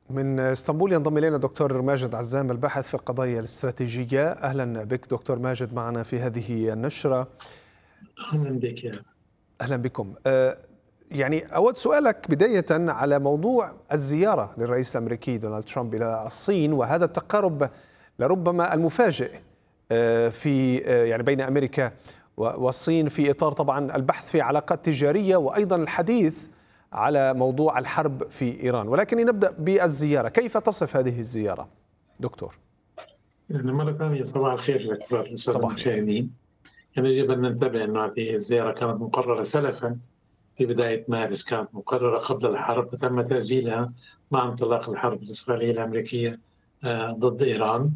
من اسطنبول ينضم الينا دكتور ماجد عزام الباحث في القضايا الاستراتيجية. أهلا بك دكتور ماجد معنا في هذه النشرة. أهلا بك يا. أهلا بكم. يعني أود سؤالك بداية على موضوع الزيارة للرئيس الأمريكي دونالد ترامب إلى الصين، وهذا التقارب لربما المفاجئ في يعني بين أمريكا والصين في إطار طبعا البحث في علاقات تجارية وأيضا الحديث على موضوع الحرب في إيران. ولكن نبدأ بالزيارة، كيف تصف هذه الزيارة دكتور؟ يعني مرة ثانية صباح الخير لكبار السادة صباح الخير. المشاهدين. يعني يجب أن ننتبه أن هذه الزيارة كانت مقررة سلفا في بداية مارس، كانت مقررة قبل الحرب وتم تأجيلها مع انطلاق الحرب الإسرائيلية الأمريكية ضد إيران.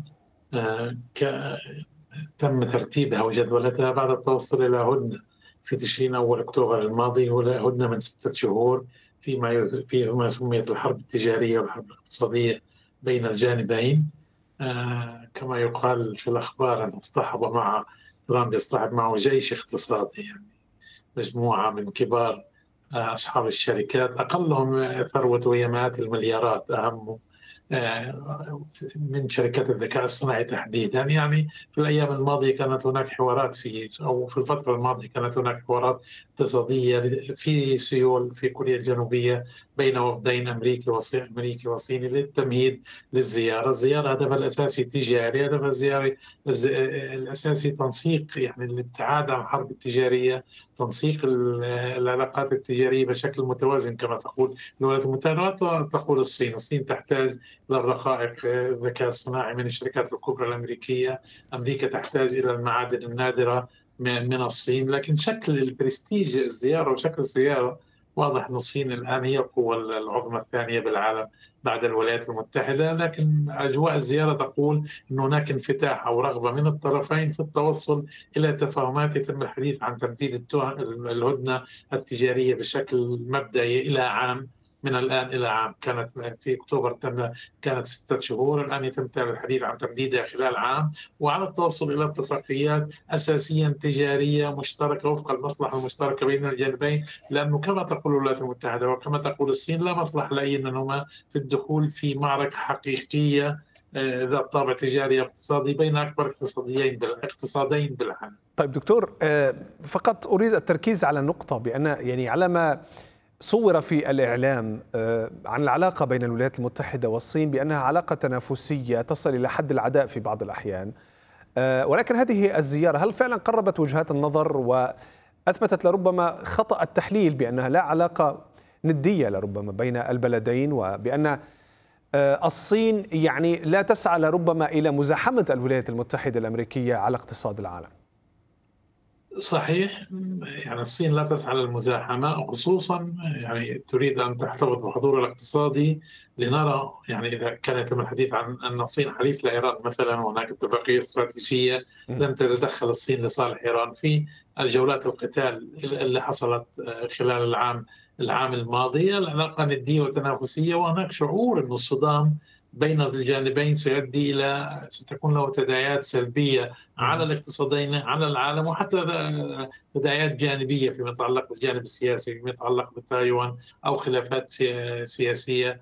تم ترتيبها وجدولتها بعد التوصل إلى هدنة في تشرين أول أكتوبر الماضي، هدنة من 6 شهور فيما سميت الحرب التجارية والحرب الاقتصادية بين الجانبين. كما يقال في الأخبار أن ترامب يصطحب معه جيش اقتصادي، يعني مجموعة من كبار أصحاب الشركات أقلهم ثروة وهي مئات المليارات، أهم من شركات الذكاء الصناعي تحديدا. يعني في الأيام الماضية كانت هناك حوارات في الفترة الماضية كانت هناك حوارات اقتصادية في سيول في كوريا الجنوبية بين وفدين أمريكي وصيني للتمهيد للزيارة. الزيارة هدفها الأساسي تجاري، هدفها الأساسي تنسيق، يعني الابتعاد عن الحرب التجارية، تنسيق العلاقات التجارية بشكل متوازن كما تقول الولايات المتحدة وتقول الصين. الصين تحتاج للرقائق الذكاء الصناعي من الشركات الكبرى الأمريكية، أمريكا تحتاج إلى المعادن النادرة من الصين. لكن شكل البرستيج الزيارة وشكل الزيارة واضح أن الصين الآن هي القوة العظمى الثانية بالعالم بعد الولايات المتحدة. لكن أجواء الزيارة تقول أن هناك انفتاح أو رغبة من الطرفين في التوصل إلى تفاهمات يتم الحديث عن تمديد الهدنة التجارية بشكل مبدئي إلى عام، من الآن إلى عام. كانت في أكتوبر كانت 6 شهور، الآن يتم الحديث عن تمديدها خلال عام، وعلى التوصل إلى اتفاقيات أساسيا تجارية مشتركة وفق المصلحة المشتركة بين الجانبين. لأنه كما تقول الولايات المتحدة وكما تقول الصين لا مصلحة لأي منهما في الدخول في معركة حقيقية ذات طابع تجاري اقتصادي بين أكبر اقتصادين بالعالم. طيب دكتور، فقط أريد التركيز على النقطة بأن يعني على ما صور في الإعلام عن العلاقة بين الولايات المتحدة والصين بأنها علاقة تنافسية تصل إلى حد العداء في بعض الأحيان، ولكن هذه الزيارة هل فعلا قربت وجهات النظر وأثبتت لربما خطأ التحليل بأنها لا علاقة ندية لربما بين البلدين، وبأن الصين يعني لا تسعى لربما إلى مزاحمة الولايات المتحدة الأمريكية على اقتصاد العالم؟ صحيح، يعني الصين لا تسعى للمزاحمة، خصوصا يعني تريد أن تحتفظ بحضورها الاقتصادي. لنرى يعني إذا كان يتم الحديث عن أن الصين حليف لإيران مثلا، وهناك اتفاقية استراتيجية لم تتدخل الصين لصالح إيران في الجولات القتال اللي حصلت خلال العام الماضي. العلاقة ندية وتنافسية، وهناك شعور أن الصدام بين الجانبين ستكون له تداعيات سلبية على الاقتصادين، على العالم، وحتى تداعيات جانبية فيما يتعلق بالجانب السياسي، فيما يتعلق بتايوان أو خلافات سياسية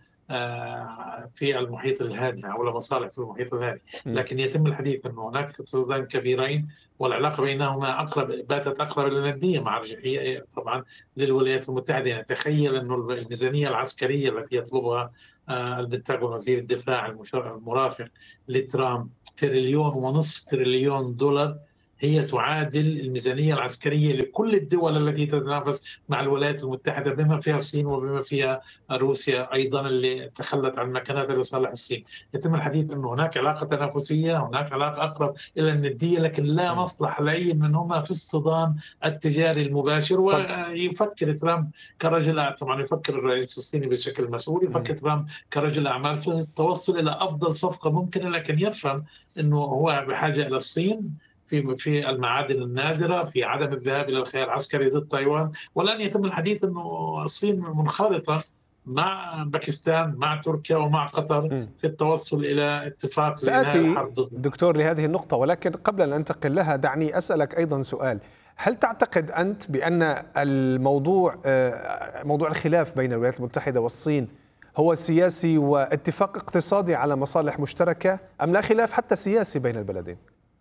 في المحيط الهادئ أو مصالح في المحيط الهادئ. لكن يتم الحديث أن هناك اقتصادين كبيرين والعلاقة بينهما باتت أقرب إلى الندية، مع رجحية طبعا للولايات المتحدة. يعني تخيل أن الميزانية العسكرية التي يطلبها البنتاغون وزير الدفاع المرافق لترامب 1.5 تريليون دولار، هي تعادل الميزانية العسكرية لكل الدول التي تتنافس مع الولايات المتحدة، بما فيها الصين وبما فيها روسيا أيضا اللي تخلت عن مكانتها لصالح الصين. يتم الحديث أن هناك علاقة تنافسية، هناك علاقة أقرب إلى الندية، لكن لا مصلحة لأي منهما في الصدام التجاري المباشر. ويفكر ترامب كرجل، طبعا يفكر الرئيس الصيني بشكل مسؤول، يفكر ترامب كرجل أعمال في التوصل إلى أفضل صفقة ممكنة، لكن يفهم أنه هو بحاجة إلى الصين في المعادن النادرة، في عدم الذهاب إلى الخيار العسكري ضد تايوان. والآن يتم الحديث أنه الصين منخرطة مع باكستان، مع تركيا ومع قطر في التوصل إلى اتفاق لإنهاء سآتي الحرب ضد دكتور لهذه النقطة، ولكن قبل أن أنتقل لها دعني أسألك أيضا سؤال. هل تعتقد أنت بأن موضوع الخلاف بين الولايات المتحدة والصين هو سياسي واتفاق اقتصادي على مصالح مشتركة، أم لا خلاف حتى سياسي بين البلدين؟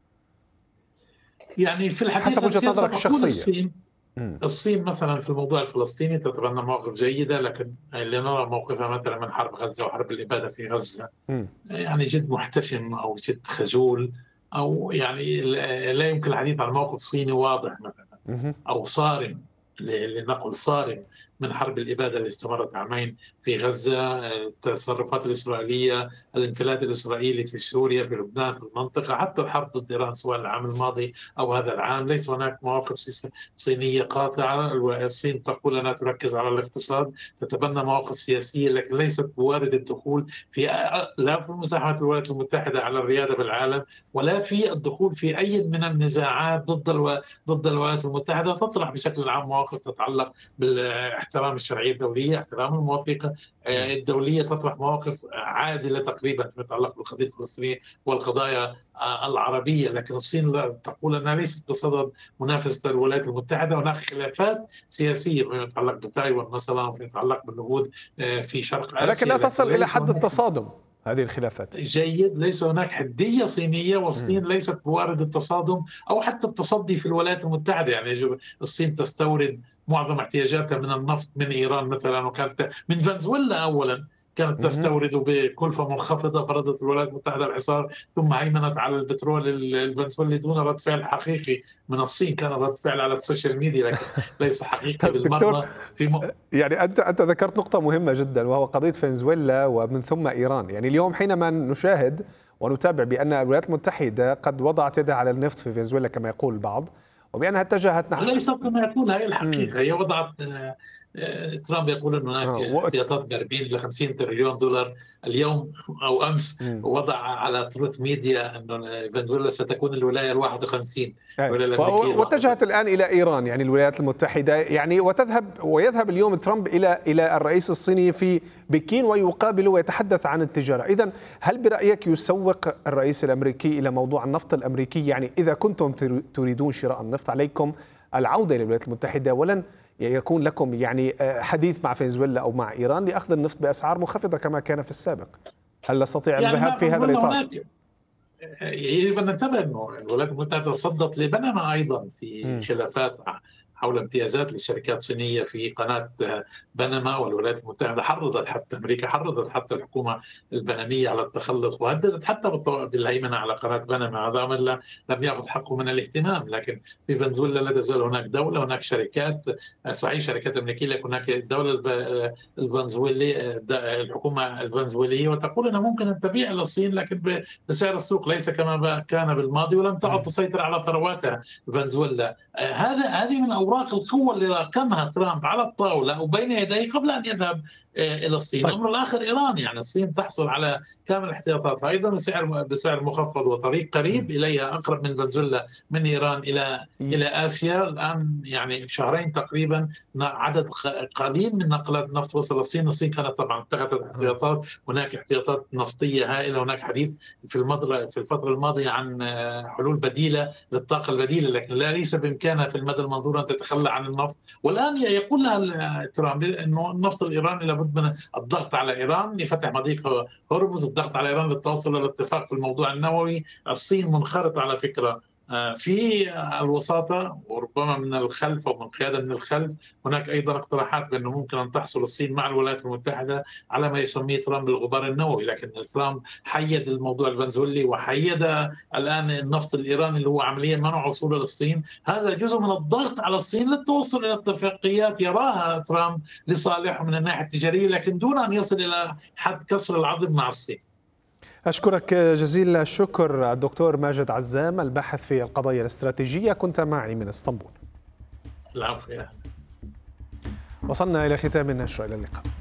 يعني في الحقيقة حسب وجهة نظرك الشخصية. الصين مثلا في الموضوع الفلسطيني تتبنى مواقف جيدة، لكن اللي نرى موقفها مثلا من حرب غزة وحرب الإبادة في غزة يعني جد محتشم أو جد خجول، أو يعني لا يمكن الحديث عن موقف صيني واضح مثلا أو صارم، لنقل صارم من حرب الإبادة اللي استمرت عامين في غزة، التصرفات الإسرائيلية، الانفلات الإسرائيلي في سوريا، في لبنان، في المنطقة، حتى الحرب ضد إيران سواء العام الماضي أو هذا العام. ليس هناك مواقف صينية قاطعة. الصين تقول أنها تركز على الاقتصاد، تتبنى مواقف سياسية، لكن ليست بوارد الدخول في لا في مساهمة الولايات المتحدة على الريادة بالعالم، ولا في الدخول في أي من النزاعات ضد الولايات المتحدة. تطرح بشكل عام مواقف تتعلق باحترام الشرعية الدولية، احترام المواثيق الدولية، تطرح مواقف عادلة تقريبا فيما يتعلق بالقضية الفلسطينية والقضايا العربية، لكن الصين تقول أنها ليست بصدد منافسة الولايات المتحدة. هناك خلافات سياسية فيما يتعلق بتايوان مثلا وفيما يتعلق بالنفوذ في شرق آسيا، ولكن لا تصل إلى حد التصادم هذه الخلافات. جيد، ليس هناك حدية صينية، والصين ليست بوارد التصادم أو حتى التصدي في الولايات المتحدة. يعني الصين تستورد معظم احتياجاتها من النفط من إيران مثلا، وكانت من فنزويلا أولا كانت تستورد بكلفة منخفضة، فرضت الولايات المتحدة الحصار، ثم هيمنت على البترول الفنزويلي دون رد فعل حقيقي من الصين. كان رد فعل على السوشيال ميديا لكن ليس حقيقي بالمرة. يعني أنت ذكرت نقطة مهمة جدا، وهو قضية فنزويلا ومن ثم إيران. يعني اليوم حينما نشاهد ونتابع بأن الولايات المتحدة قد وضعت يدها على النفط في فنزويلا كما يقول البعض، وبأنها اتجهت نحو ليس كما يقول، هي الحقيقة. هي وضعت ترامب يقول أن هناك احتياطات قاربين إلى 50 تريليون دولار. اليوم أو أمس وضع على تروث ميديا أن فنزويلا ستكون الولاية 51 واتجهت الآن إلى إيران، يعني الولايات المتحدة، يعني ويذهب اليوم ترامب إلى الرئيس الصيني في بكين ويقابله ويتحدث عن التجارة. إذن هل برأيك يسوق الرئيس الأمريكي إلى موضوع النفط الأمريكي؟ يعني إذا كنتم تريدون شراء النفط عليكم العودة إلى الولايات المتحدة، ولن يكون لكم يعني حديث مع فنزويلا أو مع إيران لأخذ النفط بأسعار منخفضة كما كان في السابق. هل نستطيع الذهاب في هذا الإطار؟ يجب أن ننتبه أنه الولايات المتحدة صدت لبنما أيضا في خلافات حول امتيازات للشركات الصينية في قناة بنما، والولايات المتحدة حرضت، حتى أمريكا حرضت حتى الحكومة البنمية على التخلص، وهددت حتى بالهيمنة على قناة بنما. هذا أمر لم يأخذ حقه من الاهتمام. لكن في فنزويلا لا تزال هناك دولة، هناك شركات، صحيح شركات أمريكية، لكن هناك الدولة الفنزويلية، الحكومة الفنزويلية، وتقول أنها ممكن أن تبيع للصين لكن بسعر السوق، ليس كما كان بالماضي، ولم تعد تسيطر على ثرواتها فنزويلا. هذه من أوراق القوة اللي راكمها ترامب على الطاولة وبين يديه قبل أن يذهب إلى الصين. الأمر الآخر إيران، يعني الصين تحصل على كامل احتياطاتها أيضا بسعر مخفض، وطريق قريب إليها أقرب من فنزويلا من إيران إلى آسيا. الآن يعني شهرين تقريبا عدد قليل من نقلات النفط وصل الصين. الصين كانت طبعا اتخذت احتياطات، هناك احتياطات نفطية هائلة، هناك حديث في الفترة الماضية عن حلول بديلة للطاقة البديلة، لكن ليس بإمكانها في المدى المنظور أن تتخلى عن النفط. والآن يقول لها ترامب أنه النفط الإيراني لابد من الضغط على إيران لفتح مضيق هرمز، الضغط على إيران للتوصل إلى اتفاق في الموضوع النووي. الصين منخرطة على فكرة في الوساطة، وربما من الخلف أو من قيادة من الخلف. هناك أيضا اقتراحات بأنه ممكن أن تحصل الصين مع الولايات المتحدة على ما يسميه ترامب الغبار النووي، لكن ترامب حيد الموضوع الفنزويلي وحيد الآن النفط الإيراني اللي هو عمليا منع وصوله للصين. هذا جزء من الضغط على الصين للتوصل إلى اتفاقيات يراها ترامب لصالحه من الناحية التجارية، لكن دون أن يصل إلى حد كسر العظم مع الصين. أشكرك جزيل الشكر الدكتور ماجد عزام، الباحث في القضايا الاستراتيجية، كنت معي من اسطنبول. العفو. وصلنا إلى ختام النشرة، إلى اللقاء.